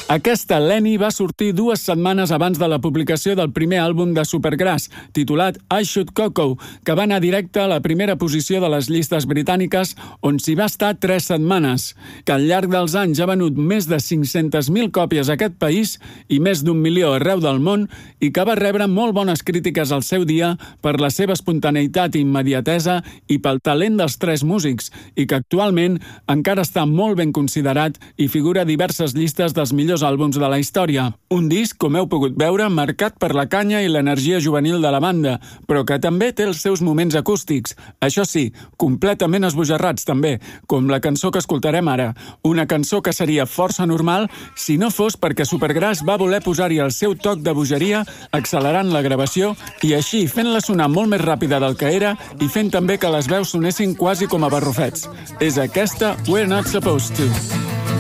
Aquesta Lenny va sortir 2 setmanes abans de la publicació del primer àlbum de Supergrass, titulat I Should Coco, que va anar directe a la primera posició de les llistes britàniques, on s'hi va estar 3 setmanes, que al llarg dels anys ha venut més de 500.000 còpies a aquest país i més d'1 milió arreu del món, i que va rebre molt bones crítiques al seu dia per la seva espontaneïtat i immediatesa i pel talent dels 3 músics, i que actualment encara està molt ben considerat i figura a diverses llistes dels millors àlbums de la història. Un disc, com heu pogut veure, marcat per la canya i l'energia juvenil de la banda, però que també té els seus moments acústics. Això sí, completament esbojarrats també, com la cançó que escoltarem ara. Una cançó que seria força normal si no fos perquè Supergrass va voler posar-hi el seu toc de bogeria, accelerant la gravació i així fent-la sonar molt més ràpida del que era i fent també que les veus sonessin quasi com a barrufets. És aquesta We're Not Supposed To.